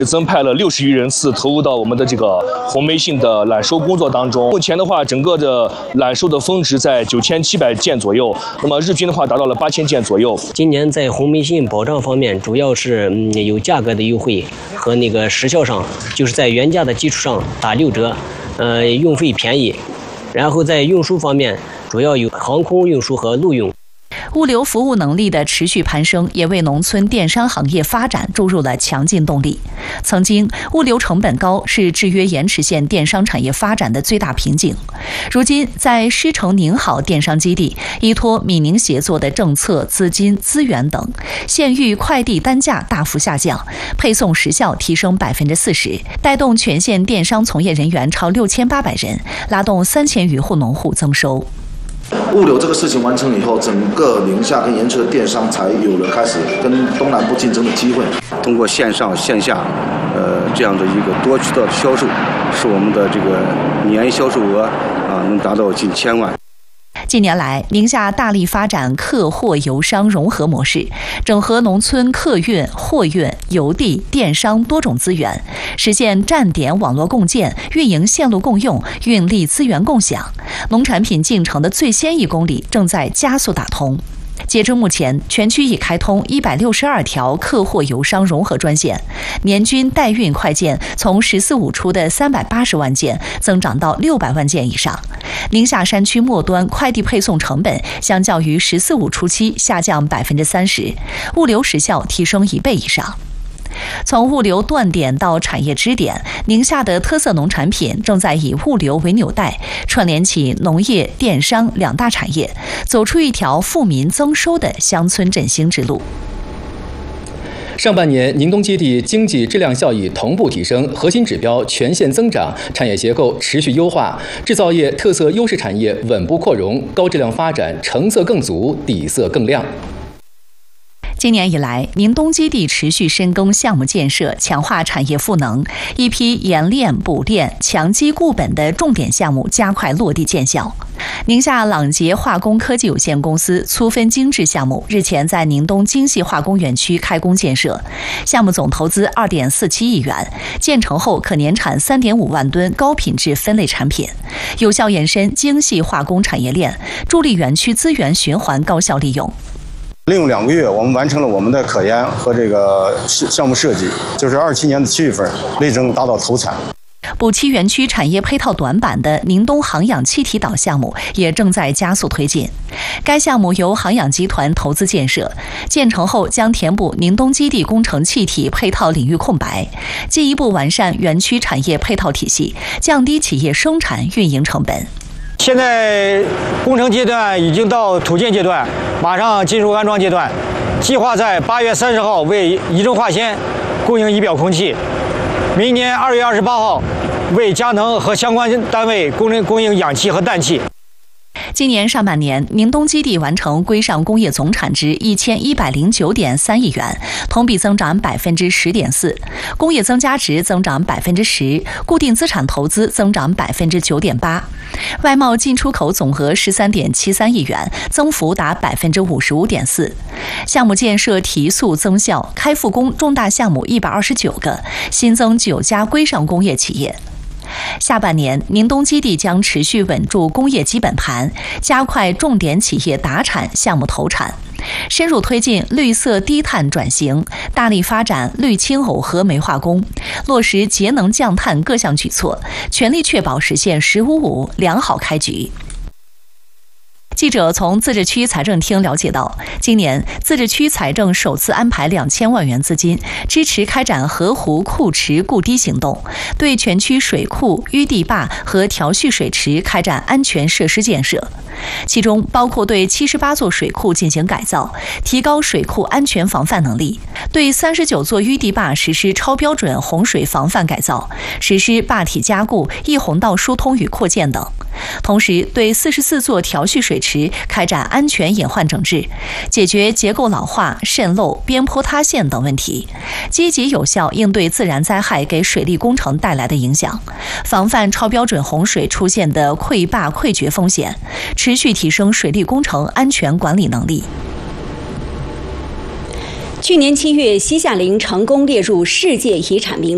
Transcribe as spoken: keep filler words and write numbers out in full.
增派了六十余人次投入到我们的这个红梅杏的揽收工作当中。目前的话，整个的揽收的峰值在九千七百件左右，那么日均的话达到了八千件左右。 今年在红梅杏保障方面，主要是嗯有价格的优惠和那个时效上，就是在原价的基础上打六折，呃，运费便宜。然后在运输方面，主要有航空运输和陆运。 物流服务能力的持续攀升，也为农村电商行业发展注入了强劲动力。曾经，物流成本高是制约盐池县电商产业发展的最大瓶颈。如今，在狮城宁好电商基地，依托闽宁协作的政策、资金、资源等，县域快递单价大幅下降，配送时效提升百分之四十，带动全县电商从业人员超六千八百人，拉动三千余户农户增收。 物流这个事情完成以后，整个宁夏跟盐池的电商才有了开始跟东南部竞争的机会。 通过线上线下，呃这样的一个多渠道的销售，使我们的这个年销售额啊能达到近千万。 近年来，宁夏大力发展客货邮商融合模式，整合农村客运、货运、邮递、电商多种资源，实现站点网络共建、运营线路共用、运力资源共享。农产品进城的最先一公里正在加速打通。截至目前，全区已开通一百六十二条客货邮商融合专线，年均代运快件从“十四五”出的三百八十万件增长到六百万件以上。宁夏山区末端快递配送成本相较于“十四五”初期下降百分之三十，物流时效提升一倍以上。从物流断点到产业支点，宁夏的特色农产品正在以物流为纽带，串联起农业、电商两大产业，走出一条富民增收的乡村振兴之路。 上半年，宁东基地经济质量效益同步提升，核心指标全线增长，产业结构持续优化，制造业特色优势产业稳步扩容，高质量发展成色更足，底色更亮。 今年以来，宁东基地持续深耕项目建设，强化产业赋能，一批研炼、补炼、强基固本的重点项目加快落地见效。宁夏朗杰化工科技有限公司粗分精制项目日前在宁东精细化工园区开工建设，项目总投资二点四七亿元，建成后可年产三点五万吨高品质分类产品，有效延伸精细化工产业链，助力园区资源循环高效利用。 利用两个月，我们完成了我们的可研和这个项目设计，就是二七年的七月份，力争达到投产。 补齐园区产业配套短板的宁东航氧气体岛项目也正在加速推进。该项目由航氧集团投资建设，建成后将填补宁东基地工程气体配套领域空白，进一步完善园区产业配套体系，降低企业生产运营成本。 现在工程阶段已经到土建阶段，马上进入安装阶段，计划在八月三十号为仪征化纤供应仪表空气，明年二月二十八号为佳能和相关单位供应供应氧气和氮气。 今年上半年，宁东基地完成规上工业总产值一千一百零九点三亿元，同比增长百分之十点四，工业增加值增长百分之十，固定资产投资增长百分之九点八，外贸进出口总额十三点七三亿元，增幅达百分之五十五点四。项目建设提速增效，开复工重大项目一百二十九个，新增九家规上工业企业。下半年，宁东基地将持续稳住工业基本盘，加快重点企业达产项目投产，深入推进绿色低碳转型，大力发展绿氢耦合煤化工，落实节能降碳各项举措，全力确保实现“十五五”良好开局。记者从自治区财政厅了解到，今年自治区财政首次安排两千万元资金，支持开展河湖库池固堤行动，对全区水库、淤地坝和调蓄水池开展安全设施建设，其中包括对七十八座水库进行改造，提高水库安全防范能力；对三十九座淤地坝实施超标准洪水防范改造，实施坝体加固、溢洪道疏通与扩建等。同时，对四十四座调蓄水池开展安全隐患整治，解决结构老化、渗漏、边坡塌陷等问题，积极有效应对自然灾害给水利工程带来的影响，防范超标准洪水出现的溃坝溃决风险，持续提升水利工程安全管理能力。 去年七月，西夏陵成功列入世界遗产名录。